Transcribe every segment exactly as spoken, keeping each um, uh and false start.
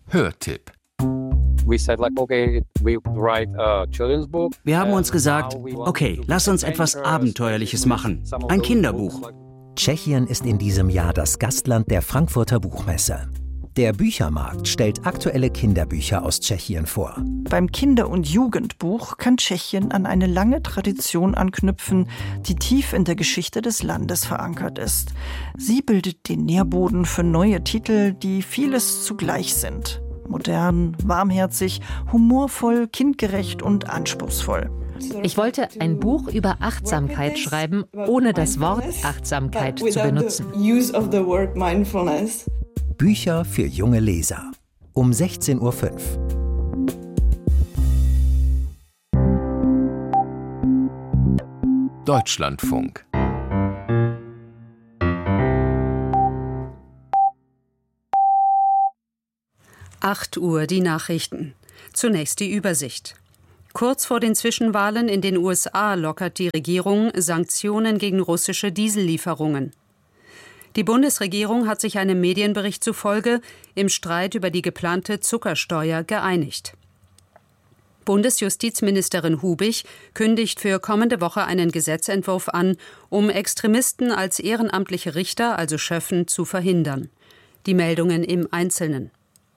Hörtipp. Wir haben uns gesagt, okay, lass uns etwas Abenteuerliches machen. Ein Kinderbuch. Tschechien ist in diesem Jahr das Gastland der Frankfurter Buchmesse. Der Büchermarkt stellt aktuelle Kinderbücher aus Tschechien vor. Beim Kinder- und Jugendbuch kann Tschechien an eine lange Tradition anknüpfen, die tief in der Geschichte des Landes verankert ist. Sie bildet den Nährboden für neue Titel, die vieles zugleich sind. Modern, warmherzig, humorvoll, kindgerecht und anspruchsvoll. Ich wollte ein Buch über Achtsamkeit schreiben, ohne das Wort Achtsamkeit zu benutzen. Bücher für junge Leser. Um sechzehn Uhr fünf. Deutschlandfunk. acht Uhr die Nachrichten. Zunächst die Übersicht. Kurz vor den Zwischenwahlen in den U S A lockert die Regierung Sanktionen gegen russische Diesellieferungen. Die Bundesregierung hat sich einem Medienbericht zufolge im Streit über die geplante Zuckersteuer geeinigt. Bundesjustizministerin Hubich kündigt für kommende Woche einen Gesetzentwurf an, um Extremisten als ehrenamtliche Richter, also Schöffen, zu verhindern. Die Meldungen im Einzelnen.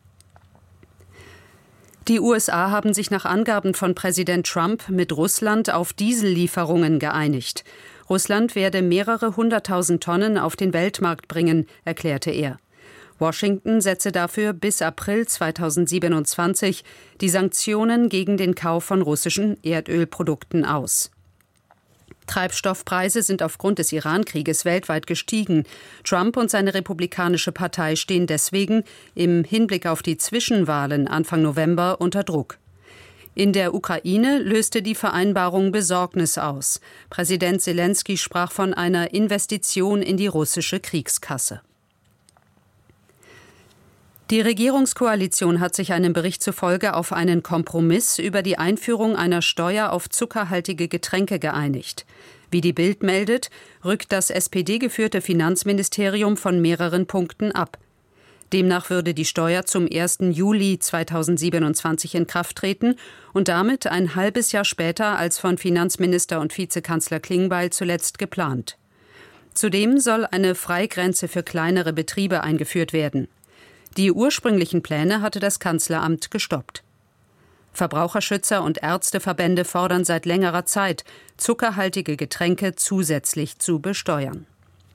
Die U S A haben sich nach Angaben von Präsident Trump mit Russland auf Diesellieferungen geeinigt. Russland werde mehrere hunderttausend Tonnen auf den Weltmarkt bringen, erklärte er. Washington setze dafür bis April zweitausendsiebenundzwanzig die Sanktionen gegen den Kauf von russischen Erdölprodukten aus. Treibstoffpreise sind aufgrund des Iran-Krieges weltweit gestiegen. Trump und seine Republikanische Partei stehen deswegen im Hinblick auf die Zwischenwahlen Anfang November unter Druck. In der Ukraine löste die Vereinbarung Besorgnis aus. Präsident Selenskyj sprach von einer Investition in die russische Kriegskasse. Die Regierungskoalition hat sich einem Bericht zufolge auf einen Kompromiss über die Einführung einer Steuer auf zuckerhaltige Getränke geeinigt. Wie die Bild meldet, rückt das S P D-geführte Finanzministerium von mehreren Punkten ab. Demnach würde die Steuer zum ersten Juli zweitausendsiebenundzwanzig in Kraft treten und damit ein halbes Jahr später als von Finanzminister und Vizekanzler Klingbeil zuletzt geplant. Zudem soll eine Freigrenze für kleinere Betriebe eingeführt werden. Die ursprünglichen Pläne hatte das Kanzleramt gestoppt. Verbraucherschützer und Ärzteverbände fordern seit längerer Zeit, zuckerhaltige Getränke zusätzlich zu besteuern.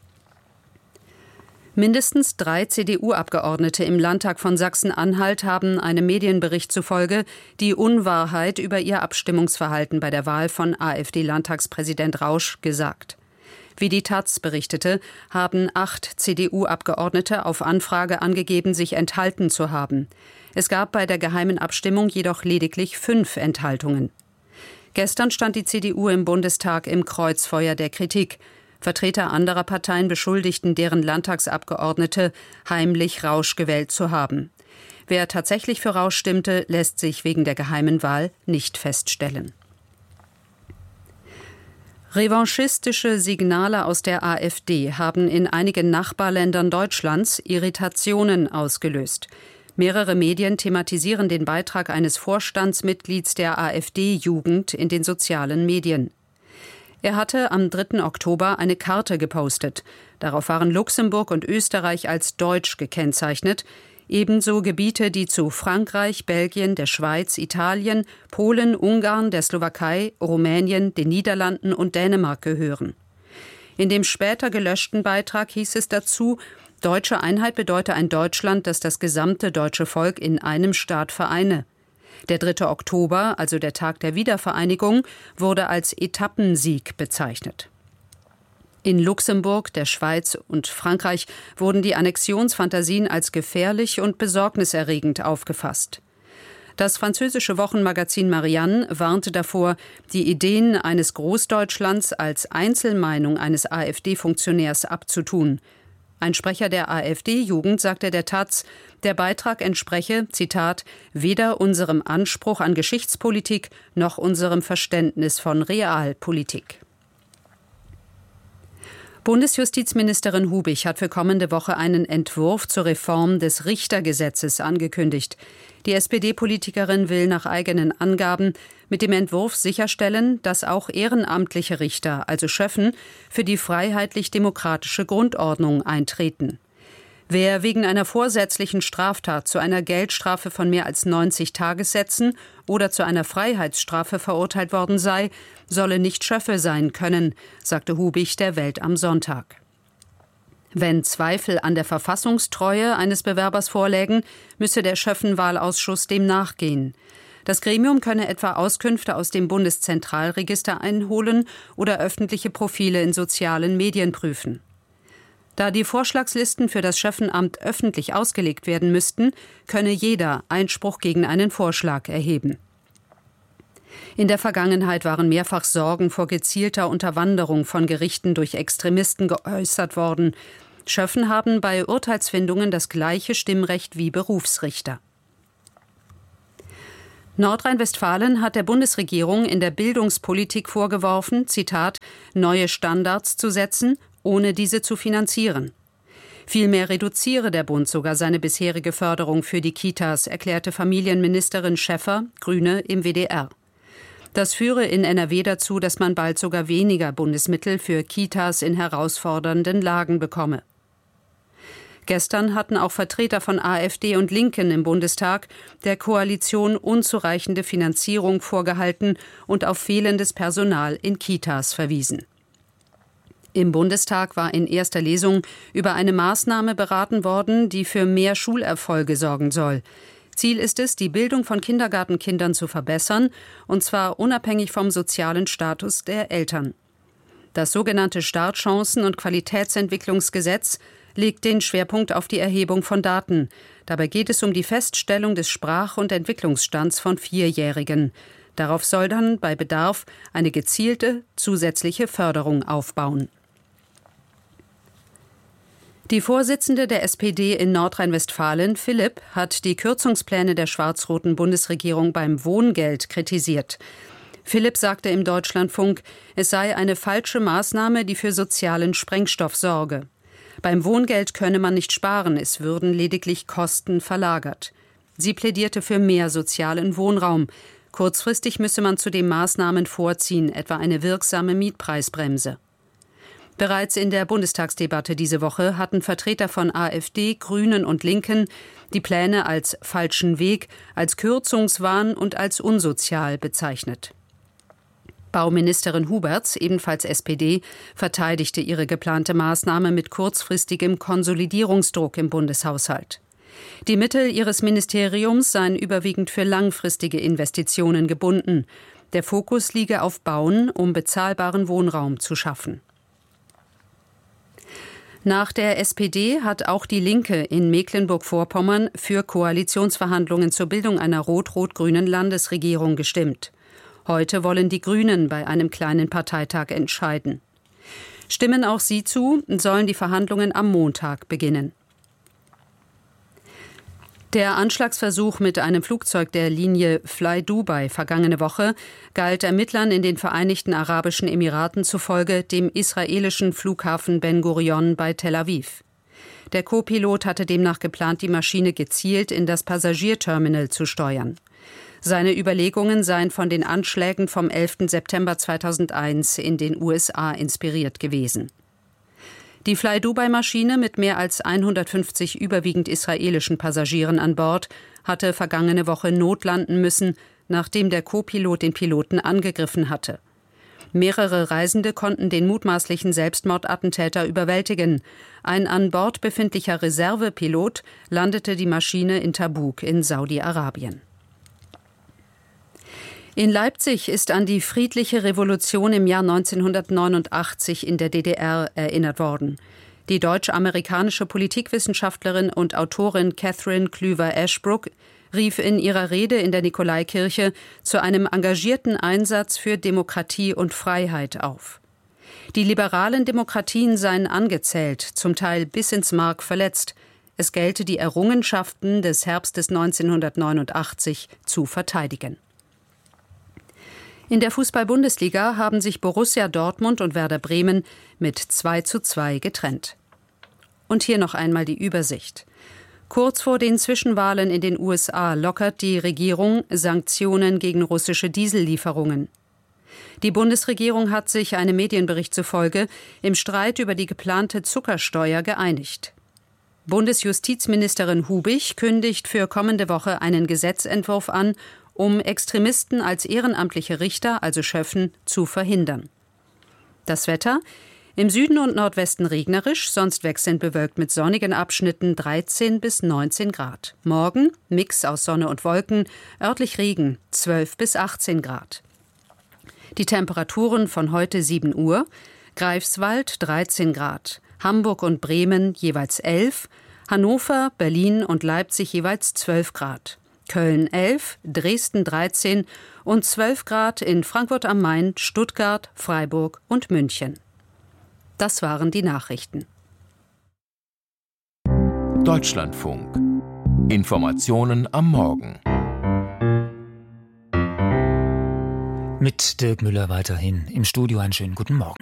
Mindestens drei C D U-Abgeordnete im Landtag von Sachsen-Anhalt haben einem Medienbericht zufolge die Unwahrheit über ihr Abstimmungsverhalten bei der Wahl von AfD-Landtagspräsident Rausch gesagt. Wie die Taz berichtete, haben acht C D U-Abgeordnete auf Anfrage angegeben, sich enthalten zu haben. Es gab bei der geheimen Abstimmung jedoch lediglich fünf Enthaltungen. Gestern stand die C D U im Bundestag im Kreuzfeuer der Kritik. Vertreter anderer Parteien beschuldigten deren Landtagsabgeordnete, heimlich Rausch gewählt zu haben. Wer tatsächlich für Rausch stimmte, lässt sich wegen der geheimen Wahl nicht feststellen. Revanchistische Signale aus der AfD haben in einigen Nachbarländern Deutschlands Irritationen ausgelöst. Mehrere Medien thematisieren den Beitrag eines Vorstandsmitglieds der AfD-Jugend in den sozialen Medien. Er hatte am dritten Oktober eine Karte gepostet. Darauf waren Luxemburg und Österreich als deutsch gekennzeichnet, ebenso Gebiete, die zu Frankreich, Belgien, der Schweiz, Italien, Polen, Ungarn, der Slowakei, Rumänien, den Niederlanden und Dänemark gehören. In dem später gelöschten Beitrag hieß es dazu, deutsche Einheit bedeute ein Deutschland, das das gesamte deutsche Volk in einem Staat vereine. Der dritte Oktober, also der Tag der Wiedervereinigung, wurde als Etappensieg bezeichnet. In Luxemburg, der Schweiz und Frankreich wurden die Annexionsfantasien als gefährlich und besorgniserregend aufgefasst. Das französische Wochenmagazin Marianne warnte davor, die Ideen eines Großdeutschlands als Einzelmeinung eines AfD-Funktionärs abzutun. Ein Sprecher der AfD-Jugend sagte der Taz, der Beitrag entspreche, Zitat, weder unserem Anspruch an Geschichtspolitik noch unserem Verständnis von Realpolitik. Bundesjustizministerin Hubich hat für kommende Woche einen Entwurf zur Reform des Richtergesetzes angekündigt. Die S P D-Politikerin will nach eigenen Angaben mit dem Entwurf sicherstellen, dass auch ehrenamtliche Richter, also Schöffen, für die freiheitlich-demokratische Grundordnung eintreten. Wer wegen einer vorsätzlichen Straftat zu einer Geldstrafe von mehr als neunzig Tagessätzen oder zu einer Freiheitsstrafe verurteilt worden sei, solle nicht Schöffe sein können, sagte Hubich der Welt am Sonntag. Wenn Zweifel an der Verfassungstreue eines Bewerbers vorlägen, müsse der Schöffenwahlausschuss dem nachgehen. Das Gremium könne etwa Auskünfte aus dem Bundeszentralregister einholen oder öffentliche Profile in sozialen Medien prüfen. Da die Vorschlagslisten für das Schöffenamt öffentlich ausgelegt werden müssten, könne jeder Einspruch gegen einen Vorschlag erheben. In der Vergangenheit waren mehrfach Sorgen vor gezielter Unterwanderung von Gerichten durch Extremisten geäußert worden. Schöffen haben bei Urteilsfindungen das gleiche Stimmrecht wie Berufsrichter. Nordrhein-Westfalen hat der Bundesregierung in der Bildungspolitik vorgeworfen, Zitat, neue Standards zu setzen, ohne diese zu finanzieren. Vielmehr reduziere der Bund sogar seine bisherige Förderung für die Kitas, erklärte Familienministerin Schäffer, Grüne, im W D R. Das führe in N R W dazu, dass man bald sogar weniger Bundesmittel für Kitas in herausfordernden Lagen bekomme. Gestern hatten auch Vertreter von AfD und Linken im Bundestag der Koalition unzureichende Finanzierung vorgehalten und auf fehlendes Personal in Kitas verwiesen. Im Bundestag war in erster Lesung über eine Maßnahme beraten worden, die für mehr Schulerfolge sorgen soll. Ziel ist es, die Bildung von Kindergartenkindern zu verbessern, und zwar unabhängig vom sozialen Status der Eltern. Das sogenannte Startchancen- und Qualitätsentwicklungsgesetz legt den Schwerpunkt auf die Erhebung von Daten. Dabei geht es um die Feststellung des Sprach- und Entwicklungsstands von Vierjährigen. Darauf soll dann bei Bedarf eine gezielte zusätzliche Förderung aufbauen. Die Vorsitzende der S P D in Nordrhein-Westfalen, Philipp, hat die Kürzungspläne der schwarz-roten Bundesregierung beim Wohngeld kritisiert. Philipp sagte im Deutschlandfunk, es sei eine falsche Maßnahme, die für sozialen Sprengstoff sorge. Beim Wohngeld könne man nicht sparen, es würden lediglich Kosten verlagert. Sie plädierte für mehr sozialen Wohnraum. Kurzfristig müsse man zudem Maßnahmen vorziehen, etwa eine wirksame Mietpreisbremse. Bereits in der Bundestagsdebatte diese Woche hatten Vertreter von AfD, Grünen und Linken die Pläne als falschen Weg, als Kürzungswahn und als unsozial bezeichnet. Bauministerin Huberts, ebenfalls S P D, verteidigte ihre geplante Maßnahme mit kurzfristigem Konsolidierungsdruck im Bundeshaushalt. Die Mittel ihres Ministeriums seien überwiegend für langfristige Investitionen gebunden. Der Fokus liege auf Bauen, um bezahlbaren Wohnraum zu schaffen. Nach der S P D hat auch die Linke in Mecklenburg-Vorpommern für Koalitionsverhandlungen zur Bildung einer rot-rot-grünen Landesregierung gestimmt. Heute wollen die Grünen bei einem kleinen Parteitag entscheiden. Stimmen auch sie zu, sollen die Verhandlungen am Montag beginnen. Der Anschlagsversuch mit einem Flugzeug der Linie Fly Dubai vergangene Woche galt Ermittlern in den Vereinigten Arabischen Emiraten zufolge dem israelischen Flughafen Ben Gurion bei Tel Aviv. Der Co-Pilot hatte demnach geplant, die Maschine gezielt in das Passagierterminal zu steuern. Seine Überlegungen seien von den Anschlägen vom elften September zweitausendeins in den U S A inspiriert gewesen. Die Fly Dubai-Maschine mit mehr als hundertfünfzig überwiegend israelischen Passagieren an Bord hatte vergangene Woche notlanden müssen, nachdem der Co-Pilot den Piloten angegriffen hatte. Mehrere Reisende konnten den mutmaßlichen Selbstmordattentäter überwältigen. Ein an Bord befindlicher Reservepilot landete die Maschine in Tabuk in Saudi-Arabien. In Leipzig ist an die friedliche Revolution im Jahr neunzehnhundertneunundachtzig in der D D R erinnert worden. Die deutsch-amerikanische Politikwissenschaftlerin und Autorin Catherine Klüver-Ashbrook rief in ihrer Rede in der Nikolaikirche zu einem engagierten Einsatz für Demokratie und Freiheit auf. Die liberalen Demokratien seien angezählt, zum Teil bis ins Mark verletzt. Es gelte, die Errungenschaften des Herbstes neunzehnhundertneunundachtzig zu verteidigen. In der Fußball-Bundesliga haben sich Borussia Dortmund und Werder Bremen mit zwei zu zwei getrennt. Und hier noch einmal die Übersicht. Kurz vor den Zwischenwahlen in den U S A lockert die Regierung Sanktionen gegen russische Diesellieferungen. Die Bundesregierung hat sich, einem Medienbericht zufolge, im Streit über die geplante Zuckersteuer geeinigt. Bundesjustizministerin Hubich kündigt für kommende Woche einen Gesetzentwurf an, um Extremisten als ehrenamtliche Richter, also Schöffen, zu verhindern. Das Wetter: im Süden und Nordwesten regnerisch, sonst wechselnd bewölkt mit sonnigen Abschnitten dreizehn bis neunzehn Grad. Morgen Mix aus Sonne und Wolken, örtlich Regen zwölf bis achtzehn Grad. Die Temperaturen von heute sieben Uhr: Greifswald dreizehn Grad, Hamburg und Bremen jeweils elf, Hannover, Berlin und Leipzig jeweils zwölf Grad. Köln elf, Dresden dreizehn und zwölf Grad in Frankfurt am Main, Stuttgart, Freiburg und München. Das waren die Nachrichten. Deutschlandfunk. Informationen am Morgen. Mit Dirk Müller weiterhin im Studio. Einen schönen guten Morgen.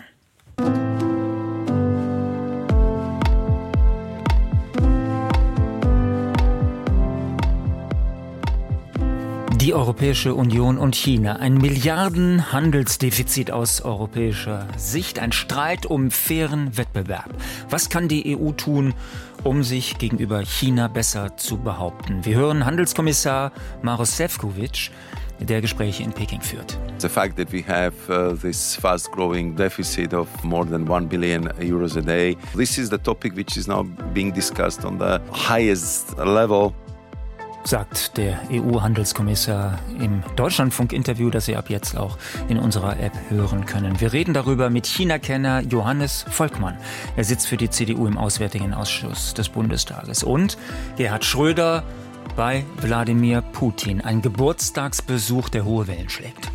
Die Europäische Union und China. Ein Milliardenhandelsdefizit aus europäischer Sicht. Ein Streit um fairen Wettbewerb. Was kann die E U tun, um sich gegenüber China besser zu behaupten? Wir hören Handelskommissar Maroš Šefčovič, der Gespräche in Peking führt. The fact that we have uh, this fast-growing deficit of more than one billion euros a day, this is the topic which is now being discussed on the highest level. Sagt der E U-Handelskommissar im Deutschlandfunk-Interview, das Sie ab jetzt auch in unserer App hören können. Wir reden darüber mit China-Kenner Johannes Volkmann. Er sitzt für die C D U im Auswärtigen Ausschuss des Bundestages. Und Gerhard Schröder bei Wladimir Putin. Ein Geburtstagsbesuch, der hohe Wellen schlägt.